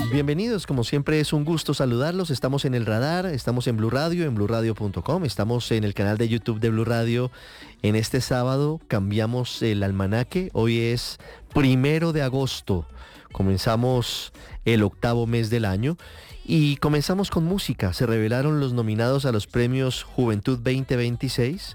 Bienvenidos, como siempre es un gusto saludarlos. Estamos en el radar, estamos en Blue Radio, en bluradio.com, estamos en el canal de YouTube de Blue Radio. En este sábado cambiamos el almanaque, hoy es 1 de agosto, comenzamos el 8º mes del año y comenzamos con música. Se revelaron los nominados a los premios Juventud 2026.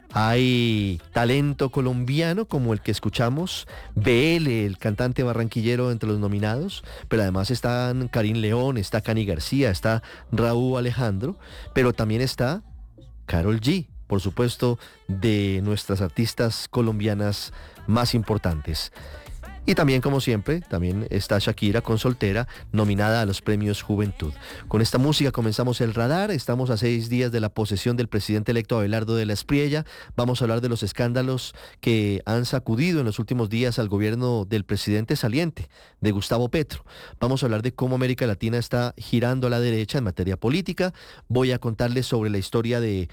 Hay talento colombiano como el que escuchamos, BL, el cantante barranquillero, entre los nominados, pero además están Karim León, está Cani García, está Raúl Alejandro, pero también está Karol G, por supuesto, de nuestras artistas colombianas más importantes. Y también, como siempre, también está Shakira con Soltera, nominada a los premios Juventud. Con esta música comenzamos el radar. Estamos a 6 días de la posesión del presidente electo Abelardo de la Espriella. Vamos a hablar de los escándalos que han sacudido en los últimos días al gobierno del presidente saliente, de Gustavo Petro. Vamos a hablar de cómo América Latina está girando a la derecha en materia política. Voy a contarles sobre la historia de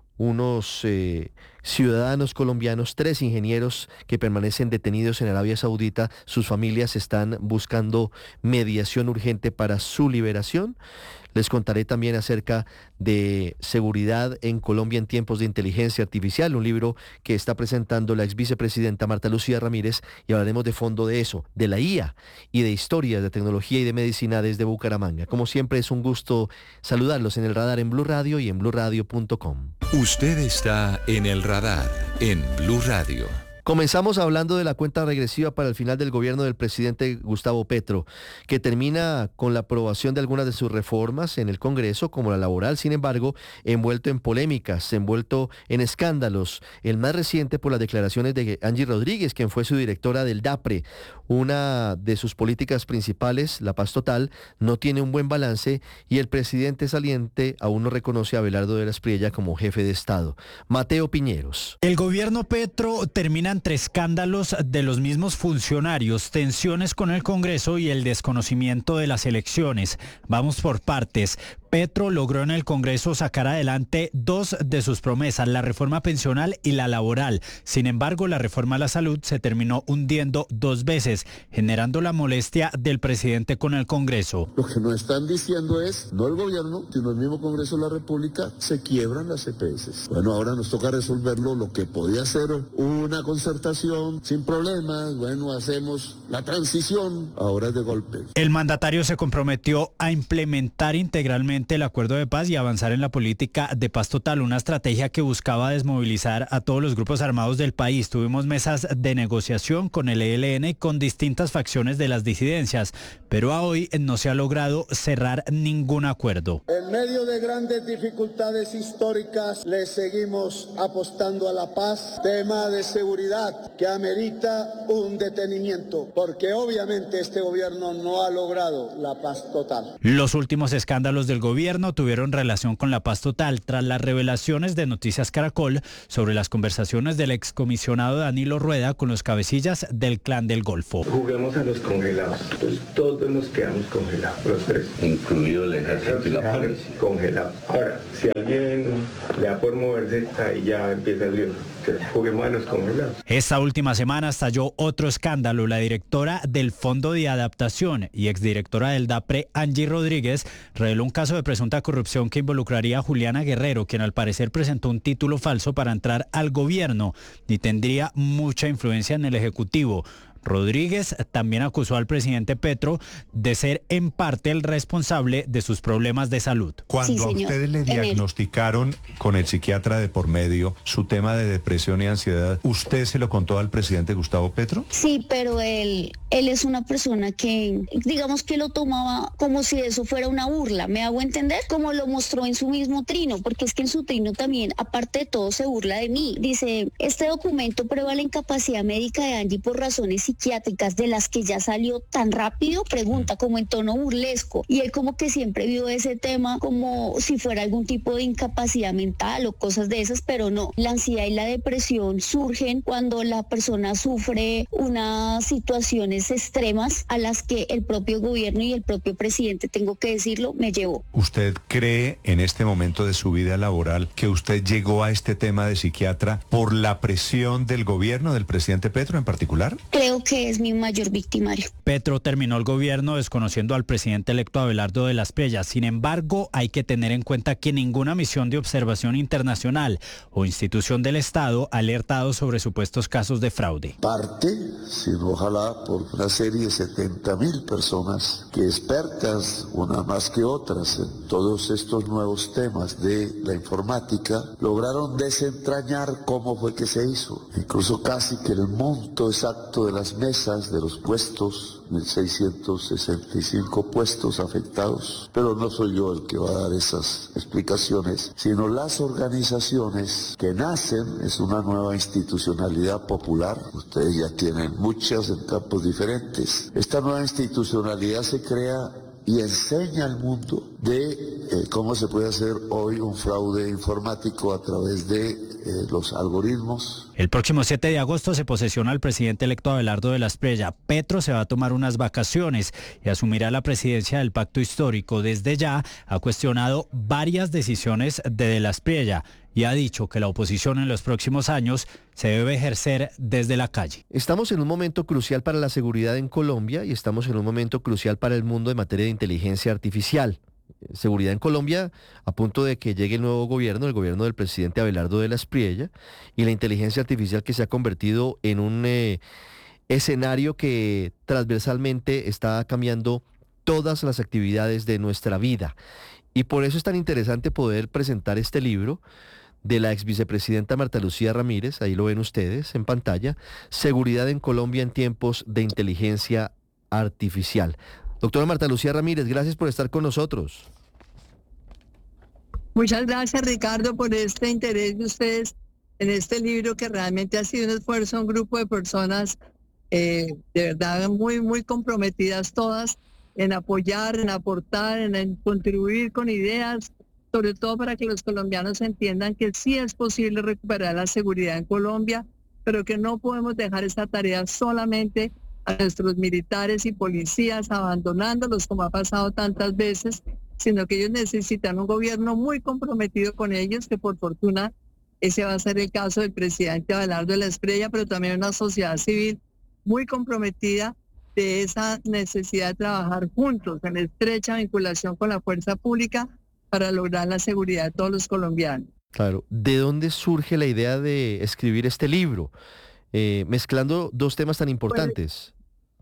unos ciudadanos colombianos, 3 ingenieros que permanecen detenidos en Arabia Saudita. Sus familias están buscando mediación urgente para su liberación. Les contaré también acerca de seguridad en Colombia en tiempos de inteligencia artificial, un libro que está presentando la ex vicepresidenta Marta Lucía Ramírez, y hablaremos de fondo de eso, de la IA y de historias de tecnología y de medicina desde Bucaramanga. Como siempre es un gusto saludarlos en el radar en Blue Radio y en bluradio.com. Usted está en el radar en Blue Radio. Comenzamos hablando de la cuenta regresiva para el final del gobierno del presidente Gustavo Petro, que termina con la aprobación de algunas de sus reformas en el Congreso, como la laboral, sin embargo, envuelto en polémicas, envuelto en escándalos. El más reciente por las declaraciones de Angie Rodríguez, quien fue su directora del DAPRE. Una de sus políticas principales, la paz total, no tiene un buen balance y el presidente saliente aún no reconoce a Abelardo de la Espriella como jefe de Estado. Mateo Piñeros. El gobierno Petro termina entre escándalos de los mismos funcionarios, tensiones con el Congreso y el desconocimiento de las elecciones. Vamos por partes. Petro logró en el Congreso sacar adelante 2 de sus promesas, la reforma pensional y la laboral. Sin embargo, la reforma a la salud se terminó hundiendo 2 veces, generando la molestia del presidente con el Congreso. Lo que nos están diciendo es, no el gobierno, sino el mismo Congreso de la República, se quiebran las EPS. Bueno, ahora nos toca resolverlo, lo que podía ser una concertación sin problemas. Bueno, hacemos la transición, ahora es de golpe. El mandatario se comprometió a implementar integralmente el acuerdo de paz y avanzar en la política de paz total, una estrategia que buscaba desmovilizar a todos los grupos armados del país. Tuvimos mesas de negociación con el ELN y con distintas facciones de las disidencias, pero a hoy no se ha logrado cerrar ningún acuerdo. En medio de grandes dificultades históricas, le seguimos apostando a la paz, tema de seguridad que amerita un detenimiento, porque obviamente este gobierno no ha logrado la paz total. Los últimos escándalos del gobierno tuvieron relación con la paz total tras las revelaciones de Noticias Caracol sobre las conversaciones del excomisionado Danilo Rueda con los cabecillas del Clan del Golfo. Juguemos a los congelados, pues todos nos quedamos congelados, los 3. Incluido el ejército y la policía. Congelados. Ahora, si alguien le da por moverse, ahí ya empieza el lío. Juguemos a los congelados. Esta última semana estalló otro escándalo. La directora del Fondo de Adaptación y exdirectora del DAPRE, Angie Rodríguez, reveló un caso de presunta corrupción que involucraría a Juliana Guerrero, quien al parecer presentó un título falso para entrar al gobierno y tendría mucha influencia en el Ejecutivo. Rodríguez también acusó al presidente Petro de ser en parte el responsable de sus problemas de salud. Cuando a ustedes le diagnosticaron con el psiquiatra de por medio su tema de depresión y ansiedad, ¿usted se lo contó al presidente Gustavo Petro? Sí, pero él es una persona que, digamos que lo tomaba como si eso fuera una burla, ¿me hago entender? Como lo mostró en su mismo trino, porque es que en su trino también, aparte de todo, se burla de mí. Dice, este documento prueba la incapacidad médica de Angie por razones psiquiátricas de las que ya salió tan rápido, pregunta como en tono burlesco, y él como que siempre vio ese tema como si fuera algún tipo de incapacidad mental o cosas de esas, pero no, la ansiedad y la depresión surgen cuando la persona sufre unas situaciones situaciones extremas a las que el propio gobierno y el propio presidente, tengo que decirlo, me llevó. ¿Usted cree en este momento de su vida laboral que usted llegó a este tema de psiquiatra por la presión del gobierno, del presidente Petro en particular? Creo que es mi mayor victimario. Petro terminó el gobierno desconociendo al presidente electo Abelardo de la Espriella. Sin embargo, hay que tener en cuenta que ninguna misión de observación internacional o institución del Estado ha alertado sobre supuestos casos de fraude. Parte, sino ojalá por una serie de 70.000 personas que expertas, unas más que otras, en todos estos nuevos temas de la informática, lograron desentrañar cómo fue que se hizo. Incluso casi que el monto exacto de las mesas, de los puestos, 1.665 puestos afectados. Pero no soy yo el que va a dar esas explicaciones, sino las organizaciones que nacen, es una nueva institucionalidad popular. Ustedes ya tienen muchas en campos diferentes. Esta nueva institucionalidad se crea y enseña al mundo de cómo se puede hacer hoy un fraude informático a través de los algoritmos. El próximo 7 de agosto se posesiona el presidente electo Abelardo de la Espriella. Petro se va a tomar unas vacaciones y asumirá la presidencia del Pacto Histórico. Desde ya ha cuestionado varias decisiones de la Espriella y ha dicho que la oposición en los próximos años se debe ejercer desde la calle. Estamos en un momento crucial para la seguridad en Colombia y estamos en un momento crucial para el mundo en materia de inteligencia artificial. Seguridad en Colombia a punto de que llegue el nuevo gobierno, el gobierno del presidente Abelardo de la Espriella, y la inteligencia artificial que se ha convertido en un escenario que transversalmente está cambiando todas las actividades de nuestra vida. Y por eso es tan interesante poder presentar este libro de la ex vicepresidenta Marta Lucía Ramírez, ahí lo ven ustedes en pantalla, Seguridad en Colombia en tiempos de inteligencia artificial. Doctora Marta Lucía Ramírez, gracias por estar con nosotros. Muchas gracias, Ricardo, por este interés de ustedes en este libro que realmente ha sido un esfuerzo, un grupo de personas de verdad muy, muy comprometidas todas en apoyar, en aportar, en contribuir con ideas, sobre todo para que los colombianos entiendan que sí es posible recuperar la seguridad en Colombia, pero que no podemos dejar esta tarea solamente a nuestros militares y policías, abandonándolos como ha pasado tantas veces, sino que ellos necesitan un gobierno muy comprometido con ellos, que por fortuna ese va a ser el caso del presidente Abelardo de la Espriella, pero también una sociedad civil muy comprometida de esa necesidad de trabajar juntos en estrecha vinculación con la fuerza pública para lograr la seguridad de todos los colombianos. Claro, ¿de dónde surge la idea de escribir este libro? Mezclando dos temas tan importantes.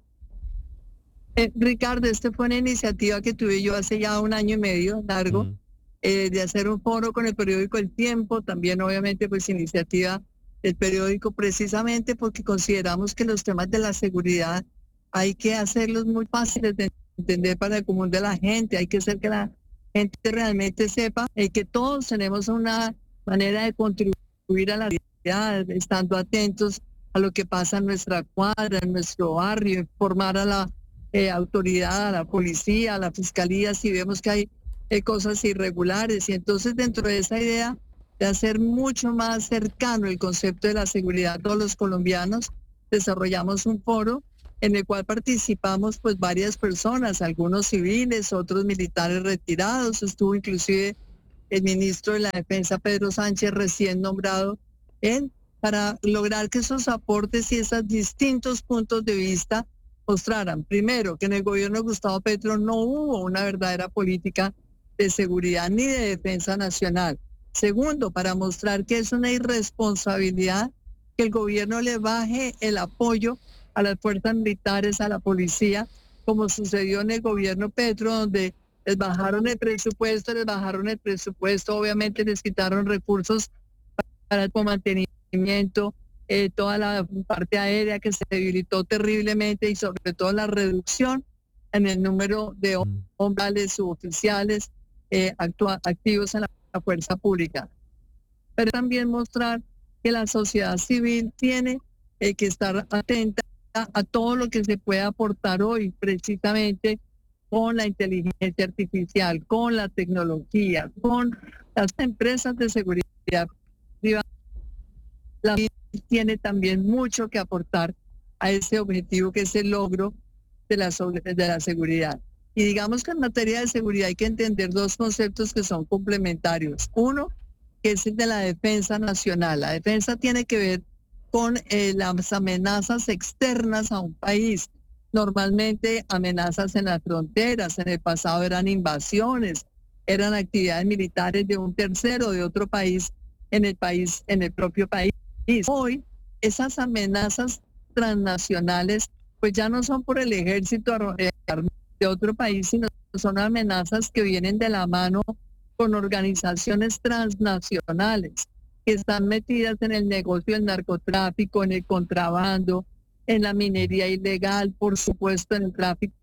Ricardo, fue una iniciativa que tuve yo hace ya 1 año y medio largo, de hacer un foro con el periódico El Tiempo, también obviamente pues iniciativa del periódico, precisamente porque consideramos que los temas de la seguridad hay que hacerlos muy fáciles de entender para el común de la gente, hay que hacer que la gente realmente sepa que todos tenemos una manera de contribuir a la realidad, estando atentos a lo que pasa en nuestra cuadra, en nuestro barrio, informar a la autoridad, a la policía, a la fiscalía, si vemos que hay cosas irregulares. Y entonces dentro de esa idea de hacer mucho más cercano el concepto de la seguridad a todos los colombianos, desarrollamos un foro en el cual participamos pues varias personas, algunos civiles, otros militares retirados, estuvo inclusive el ministro de la Defensa, Pedro Sánchez, recién nombrado, para lograr que esos aportes y esos distintos puntos de vista mostraran, primero, que en el gobierno de Gustavo Petro no hubo una verdadera política de seguridad ni de defensa nacional. Segundo, para mostrar que es una irresponsabilidad que el gobierno le baje el apoyo a las fuerzas militares, a la policía, como sucedió en el gobierno Petro, donde les bajaron el presupuesto, obviamente les quitaron recursos para el mantenimiento, toda la parte aérea que se debilitó terriblemente y sobre todo la reducción en el número de hombres suboficiales activos en la fuerza pública. Pero también mostrar que la sociedad civil tiene que estar atenta a todo lo que se puede aportar hoy, precisamente con la inteligencia artificial, con la tecnología, con las empresas de seguridad privada. La tiene también mucho que aportar a ese objetivo que es el logro de la seguridad. Y digamos que en materia de seguridad hay que entender dos conceptos que son complementarios. Uno, que es el de la defensa nacional. La defensa tiene que ver con las amenazas externas a un país. Normalmente amenazas en las fronteras, en el pasado eran invasiones, eran actividades militares de un tercero, de otro país, en el propio país. Hoy, esas amenazas transnacionales, pues ya no son por el ejército de otro país, sino son amenazas que vienen de la mano con organizaciones transnacionales que están metidas en el negocio del narcotráfico, en el contrabando, en la minería ilegal, por supuesto, en el tráfico.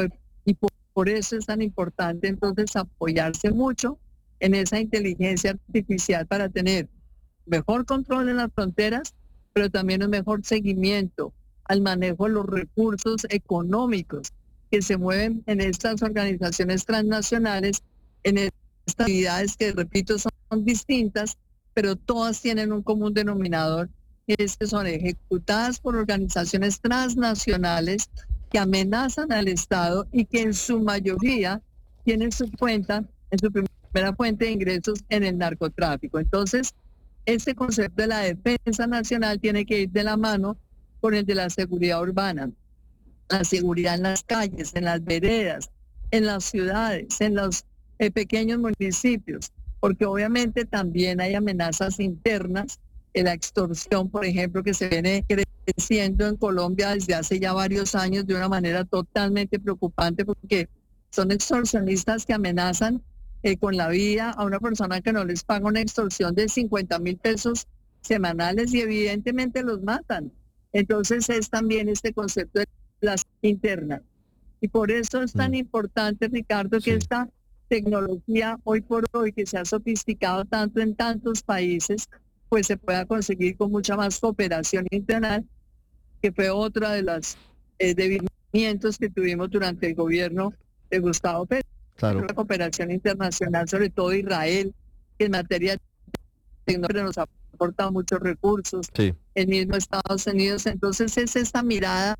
Y por eso es tan importante entonces apoyarse mucho en esa inteligencia artificial para tener mejor control en las fronteras, pero también un mejor seguimiento al manejo de los recursos económicos que se mueven en estas organizaciones transnacionales, en estas actividades que, repito, son distintas, pero todas tienen un común denominador, que es que son ejecutadas por organizaciones transnacionales que amenazan al Estado y que en su mayoría tienen su primera fuente de ingresos en el narcotráfico. Entonces, este concepto de la defensa nacional tiene que ir de la mano con el de la seguridad urbana, la seguridad en las calles, en las veredas, en las ciudades, en los pequeños municipios, porque obviamente también hay amenazas internas, la extorsión, por ejemplo, que se viene creciendo en Colombia desde hace ya varios años de una manera totalmente preocupante, porque son extorsionistas que amenazan con la vida a una persona que no les paga una extorsión de 50,000 pesos semanales y evidentemente los matan. Entonces es también este concepto de las internas. Y por eso es tan importante, Ricardo, que esta tecnología hoy por hoy, que se ha sofisticado tanto en tantos países, pues se pueda conseguir con mucha más cooperación internacional, que fue otra de los debilitamientos que tuvimos durante el gobierno de Gustavo Petro. Claro. La cooperación internacional, sobre todo Israel, que en materia tecnológica nos ha aportado muchos recursos, el mismo Estados Unidos. Entonces es esta mirada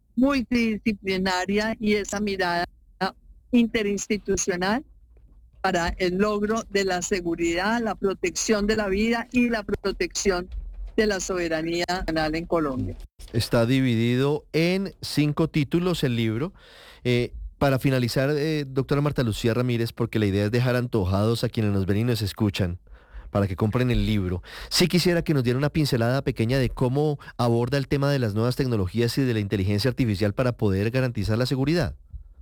multidisciplinaria y esa mirada interinstitucional para el logro de la seguridad, la protección de la vida y la protección de la soberanía nacional en Colombia. Está dividido en 5 títulos el libro. Para finalizar, doctora Marta Lucía Ramírez, porque la idea es dejar antojados a quienes nos ven y nos escuchan, para que compren el libro. Sí quisiera que nos diera una pincelada pequeña de cómo aborda el tema de las nuevas tecnologías y de la inteligencia artificial para poder garantizar la seguridad.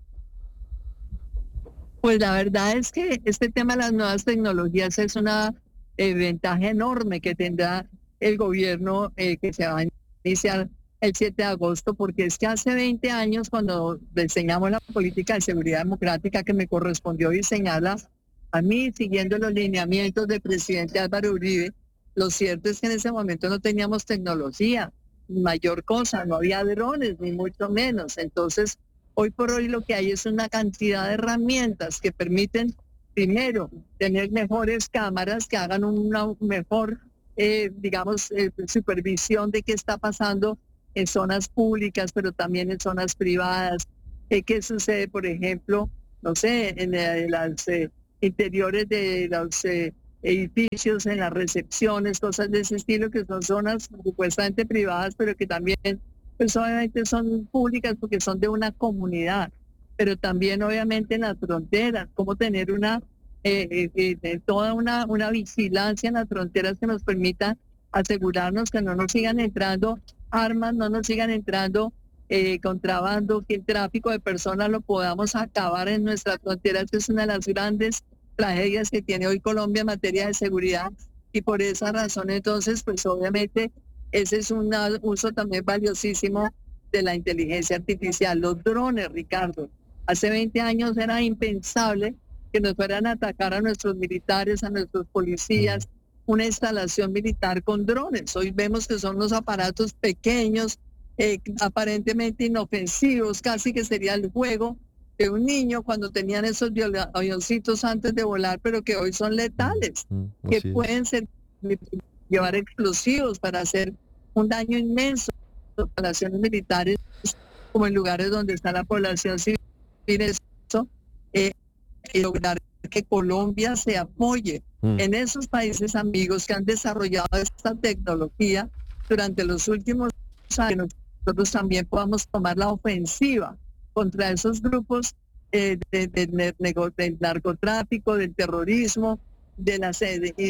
Pues la verdad es que este tema de las nuevas tecnologías es una ventaja enorme que tendrá el gobierno que se va a iniciar el 7 de agosto, porque es que hace 20 años cuando diseñamos la política de seguridad democrática que me correspondió diseñarla a mí, siguiendo los lineamientos del presidente Álvaro Uribe, lo cierto es que en ese momento no teníamos tecnología, mayor cosa, no había drones, ni mucho menos. Entonces, hoy por hoy lo que hay es una cantidad de herramientas que permiten, primero, tener mejores cámaras que hagan una mejor, supervisión de qué está pasando en zonas públicas, pero también en zonas privadas. ¿Qué sucede, por ejemplo, no sé, en las interiores de los edificios, en las recepciones, cosas de ese estilo, que son zonas supuestamente privadas, pero que también pues obviamente son públicas porque son de una comunidad, pero también obviamente en las fronteras, cómo tener toda una vigilancia en las fronteras que nos permita asegurarnos que no nos sigan entrando armas, no nos sigan entrando contrabando, que el tráfico de personas lo podamos acabar en nuestras fronteras. Es una de las grandes tragedias que tiene hoy Colombia en materia de seguridad, y por esa razón entonces pues obviamente ese es un uso también valiosísimo de la inteligencia artificial. Los drones, Ricardo, hace 20 años era impensable que nos fueran a atacar a nuestros militares, a nuestros policías, una instalación militar con drones. Hoy vemos que son unos aparatos pequeños, aparentemente inofensivos, casi que sería el juego de un niño cuando tenían esos avioncitos antes de volar, pero que hoy son letales, que pueden llevar explosivos para hacer un daño inmenso instalaciones militares como en lugares donde está la población civil, eso, lograr que Colombia se apoye en esos países amigos que han desarrollado esta tecnología durante los últimos años. Nosotros también podamos tomar la ofensiva contra esos grupos del narcotráfico, del terrorismo, de las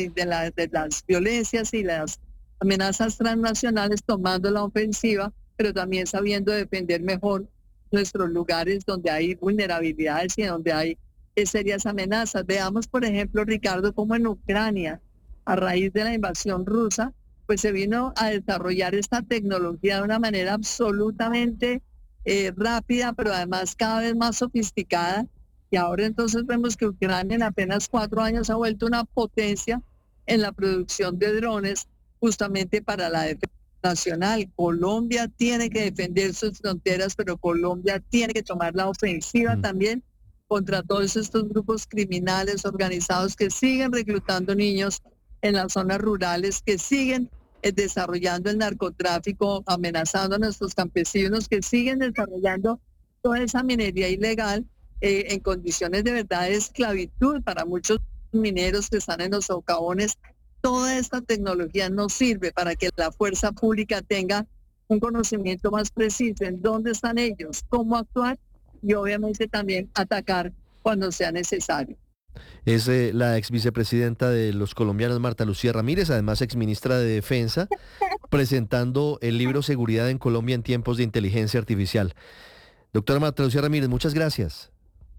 violencias y las amenazas transnacionales, tomando la ofensiva, pero también sabiendo defender mejor nuestros lugares donde hay vulnerabilidades y donde hay serias amenazas. Veamos, por ejemplo, Ricardo, cómo en Ucrania, a raíz de la invasión rusa, pues se vino a desarrollar esta tecnología de una manera absolutamente rápida, pero además cada vez más sofisticada. Y ahora entonces vemos que Ucrania en apenas 4 años ha vuelto una potencia en la producción de drones justamente para la defensa nacional. Colombia tiene que defender sus fronteras, pero Colombia tiene que tomar la ofensiva también contra todos estos grupos criminales organizados que siguen reclutando niños en las zonas rurales, que siguen desarrollando el narcotráfico, amenazando a nuestros campesinos, que siguen desarrollando toda esa minería ilegal en condiciones de verdad de esclavitud para muchos mineros que están en los socavones. Toda esta tecnología nos sirve para que la fuerza pública tenga un conocimiento más preciso en dónde están ellos, cómo actuar y obviamente también atacar cuando sea necesario. Es la ex vicepresidenta de los colombianos, Marta Lucía Ramírez, además ex ministra de Defensa, presentando el libro Seguridad en Colombia en tiempos de inteligencia artificial. Doctora Marta Lucía Ramírez, muchas gracias.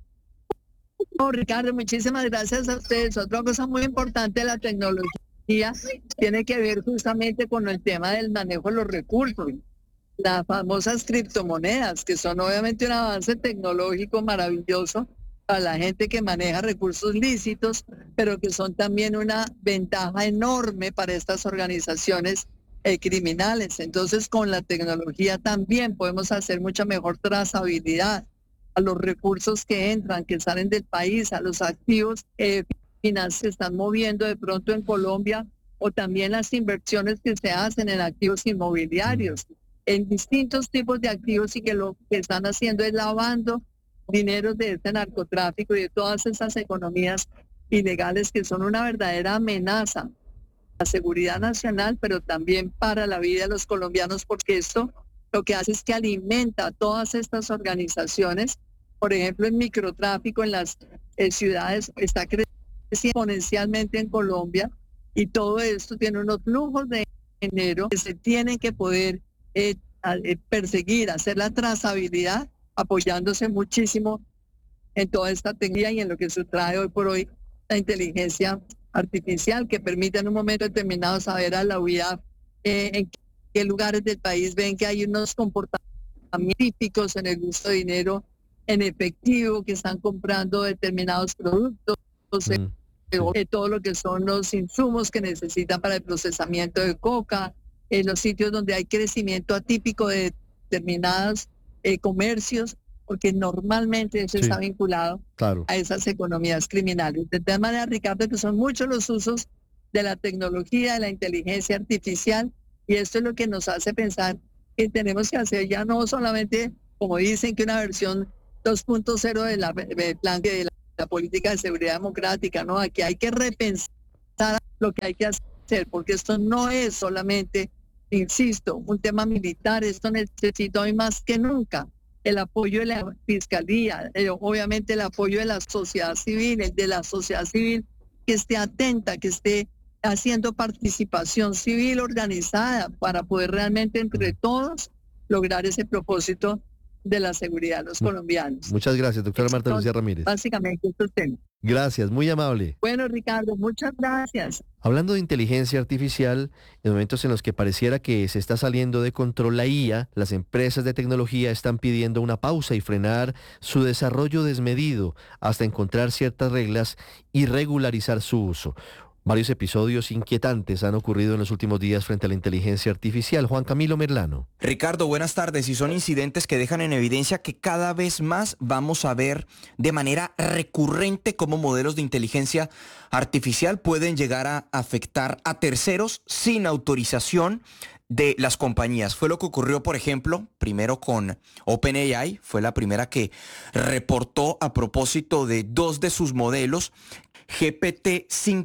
No, Ricardo, muchísimas gracias a ustedes. Otra cosa muy importante de la tecnología tiene que ver justamente con el tema del manejo de los recursos. Las famosas criptomonedas, que son obviamente un avance tecnológico maravilloso para la gente que maneja recursos lícitos, pero que son también una ventaja enorme para estas organizaciones criminales. Entonces, con la tecnología también podemos hacer mucha mejor trazabilidad a los recursos que entran, que salen del país, a los activos financieros que están moviendo de pronto en Colombia, o también las inversiones que se hacen en activos inmobiliarios, en distintos tipos de activos, y que lo que están haciendo es lavando dinero de este narcotráfico y de todas esas economías ilegales que son una verdadera amenaza a la seguridad nacional, pero también para la vida de los colombianos, porque esto lo que hace es que alimenta todas estas organizaciones. Por ejemplo, el microtráfico en las ciudades está creciendo exponencialmente en Colombia, y todo esto tiene unos flujos de dinero que se tienen que poder perseguir, hacer la trazabilidad, apoyándose muchísimo en toda esta tecnología y en lo que se trae hoy por hoy la inteligencia artificial, que permite en un momento determinado saber a la huida en qué lugares del país ven que hay unos comportamientos típicos en el uso de dinero en efectivo, que están comprando determinados productos, todo lo que son los insumos que necesitan para el procesamiento de coca, en los sitios donde hay crecimiento atípico de determinados comercios, porque normalmente eso está vinculado a esas economías criminales. De tal manera, Ricardo, que son muchos los usos de la tecnología, de la inteligencia artificial, y esto es lo que nos hace pensar que tenemos que hacer ya no solamente, como dicen, que una versión 2.0 del plan de la política de seguridad democrática, ¿no? Aquí hay que repensar lo que hay que hacer, porque esto no es solamente, insisto, un tema militar. Esto necesita hoy más que nunca el apoyo de la Fiscalía, obviamente el apoyo de la sociedad civil, que esté atenta, que esté haciendo participación civil organizada para poder realmente entre todos lograr ese propósito de la seguridad de los colombianos. Muchas gracias, doctora Marta Lucía Ramírez. Básicamente estos temas. Gracias, muy amable. Bueno, Ricardo, muchas gracias. Hablando de inteligencia artificial, en momentos en los que pareciera que se está saliendo de control la IA, las empresas de tecnología están pidiendo una pausa y frenar su desarrollo desmedido hasta encontrar ciertas reglas y regularizar su uso. Varios episodios inquietantes han ocurrido en los últimos días frente a la inteligencia artificial. Juan Camilo Merlano. Ricardo, buenas tardes. Y son incidentes que dejan en evidencia que cada vez más vamos a ver de manera recurrente cómo modelos de inteligencia artificial pueden llegar a afectar a terceros sin autorización de las compañías. Fue lo que ocurrió, por ejemplo, primero con OpenAI, fue la primera que reportó a propósito de 2 de sus modelos, GPT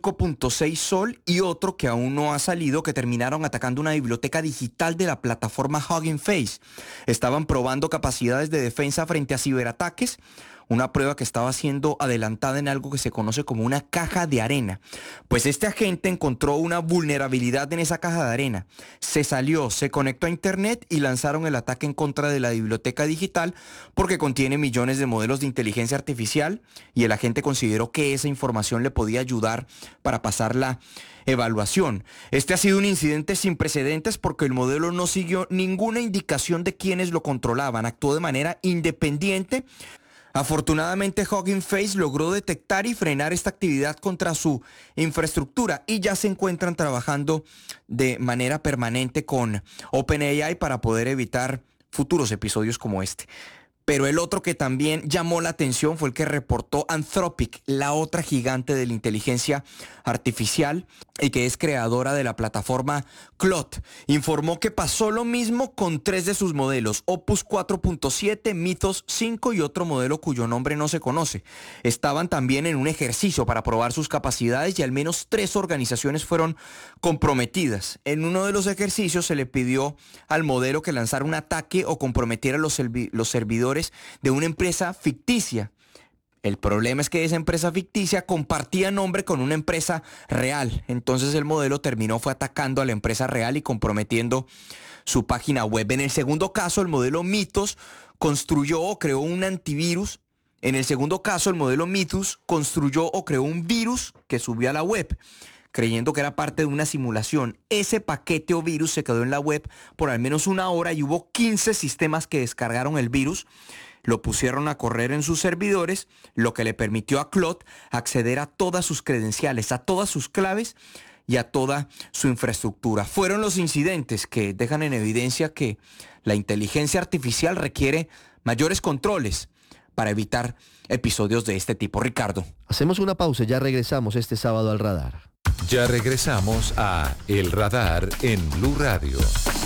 5.6 Sol y otro que aún no ha salido, que terminaron atacando una biblioteca digital de la plataforma Hugging Face. Estaban probando capacidades de defensa frente a ciberataques, una prueba que estaba siendo adelantada en algo que se conoce como una caja de arena. Pues este agente encontró una vulnerabilidad en esa caja de arena. Se salió, se conectó a internet y lanzaron el ataque en contra de la biblioteca digital porque contiene millones de modelos de inteligencia artificial y el agente consideró que esa información le podía ayudar para pasar la evaluación. Este ha sido un incidente sin precedentes porque el modelo no siguió ninguna indicación de quienes lo controlaban, actuó de manera independiente. Afortunadamente, Hugging Face logró detectar y frenar esta actividad contra su infraestructura y ya se encuentran trabajando de manera permanente con OpenAI para poder evitar futuros episodios como este. Pero el otro que también llamó la atención fue el que reportó Anthropic, la otra gigante de la inteligencia artificial y que es creadora de la plataforma Claude. Informó que pasó lo mismo con 3 de sus modelos, Opus 4.7, Mythos 5 y otro modelo cuyo nombre no se conoce. Estaban también en un ejercicio para probar sus capacidades y al menos 3 organizaciones fueron comprometidas. En uno de los ejercicios se le pidió al modelo que lanzara un ataque o comprometiera los servidores de una empresa ficticia. El problema es que esa empresa ficticia compartía nombre con una empresa real. Entonces el modelo fue atacando a la empresa real y comprometiendo su página web. En el segundo caso, el modelo Mythos construyó o creó un antivirus. En el segundo caso, el modelo Mythos construyó o creó un virus que subió a la web, creyendo que era parte de una simulación. Ese paquete o virus se quedó en la web por al menos 1 hora y hubo 15 sistemas que descargaron el virus, lo pusieron a correr en sus servidores, lo que le permitió a Claude acceder a todas sus credenciales, a todas sus claves y a toda su infraestructura. Fueron los incidentes que dejan en evidencia que la inteligencia artificial requiere mayores controles para evitar episodios de este tipo. Ricardo. Hacemos una pausa y ya regresamos este sábado al radar. Ya regresamos a El Radar en Blue Radio.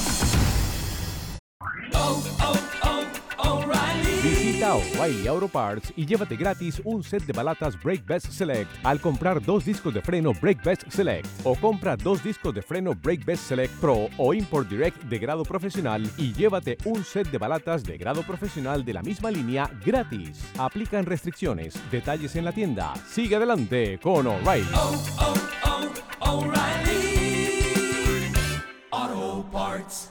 Visita O'Reilly Auto Parts y llévate gratis un set de balatas Brake Best Select al comprar 2 discos de freno Brake Best Select o compra 2 discos de freno Brake Best Select Pro o Import Direct de grado profesional y llévate un set de balatas de grado profesional de la misma línea gratis. Aplican restricciones. Detalles en la tienda. Sigue adelante con O'Reilly. O'Reilly Auto Parts.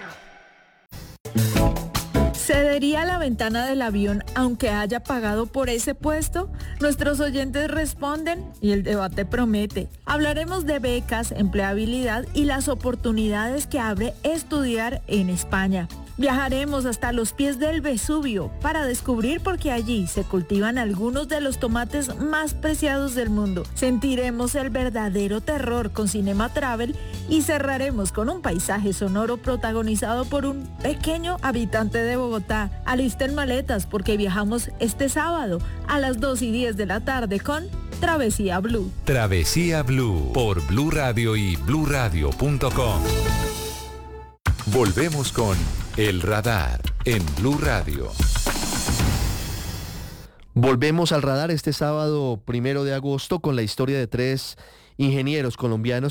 ¿Cedería la ventana del avión aunque haya pagado por ese puesto? Nuestros oyentes responden y el debate promete. Hablaremos de becas, empleabilidad y las oportunidades que abre estudiar en España. Viajaremos hasta los pies del Vesubio para descubrir por qué allí se cultivan algunos de los tomates más preciados del mundo. Sentiremos el verdadero terror con Cinema Travel y cerraremos con un paisaje sonoro protagonizado por un pequeño habitante de Bogotá. Alisten maletas porque viajamos este sábado a las 2:10 de la tarde con Travesía Blue. Travesía Blue por Blue Radio y bluradio.com. Volvemos con El Radar en Blue Radio. Volvemos al radar este sábado 1 de agosto con la historia de 3 ingenieros colombianos